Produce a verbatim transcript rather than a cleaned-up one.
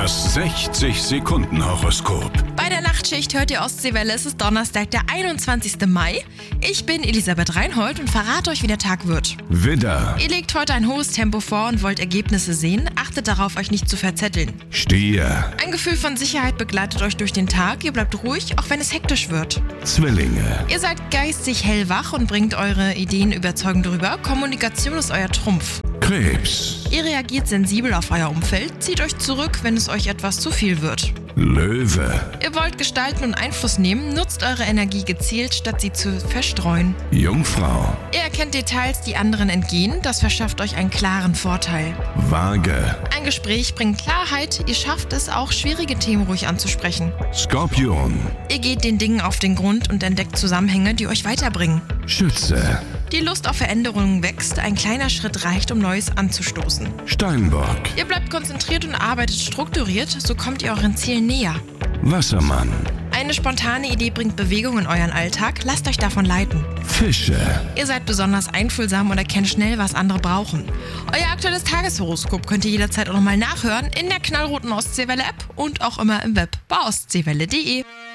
Das sechzig-Sekunden-Horoskop. Bei der Nachtschicht hört ihr Ostseewelle. Es ist Donnerstag, der einundzwanzigster Mai. Ich bin Elisabeth Reinhold und verrate euch, wie der Tag wird. Widder, Ihr legt heute ein hohes Tempo vor und wollt Ergebnisse sehen. Achtet darauf, euch nicht zu verzetteln. Stier, Ein Gefühl von Sicherheit begleitet euch durch den Tag. Ihr bleibt ruhig, auch wenn es hektisch wird. Zwillinge, Ihr seid geistig hellwach und bringt eure Ideen überzeugend rüber. Kommunikation ist euer Trumpf. Krebs, Ihr reagiert sensibel auf euer Umfeld. Zieht euch zurück, wenn es euch etwas zu viel wird. Löwe, Ihr wollt gestalten und Einfluss nehmen. Nutzt eure Energie gezielt, statt sie zu verstreuen. Jungfrau, Ihr erkennt Details, die anderen entgehen. Das verschafft euch einen klaren Vorteil. Waage, Ein Gespräch bringt Klarheit. Ihr schafft es auch, schwierige Themen ruhig anzusprechen. Skorpion, Ihr geht den Dingen auf den Grund und entdeckt Zusammenhänge, die euch weiterbringen. Schütze, Die Lust auf Veränderungen wächst. Ein kleiner Schritt reicht, um Neues anzustoßen. Steinbock, Ihr bleibt konzentriert und arbeitet strukturiert. So kommt ihr euren Zielen näher. Wassermann, Eine spontane Idee bringt Bewegung in euren Alltag. Lasst euch davon leiten. Fische. Ihr seid besonders einfühlsam und erkennt schnell, was andere brauchen. Euer aktuelles Tageshoroskop könnt ihr jederzeit auch nochmal nachhören in der knallroten Ostseewelle-App und auch immer im Web bei ostseewelle punkt de.